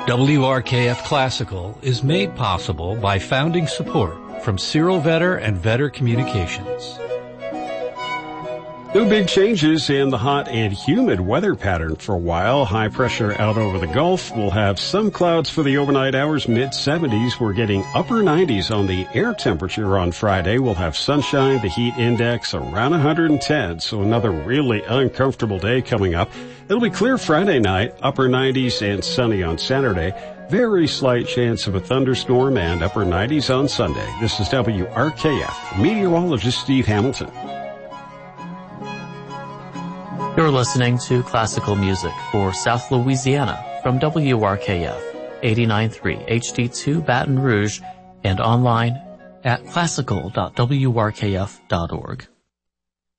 WRKF Classical is made possible by founding support from Cyril Vetter and Vetter Communications. No big changes in the hot and humid weather pattern for a while. High pressure out over the Gulf. We'll have some clouds for the overnight hours, mid-70s. We're getting upper 90s on the air temperature on Friday. We'll have sunshine, the heat index around 110, so another really uncomfortable day coming up. It'll be clear Friday night, upper 90s and sunny on Saturday. Very slight chance of a thunderstorm and upper 90s on Sunday. This is WRKF. Meteorologist Steve Hamilton. You're listening to classical music for South Louisiana from WRKF 89.3 HD2 Baton Rouge and online at classical.wrkf.org.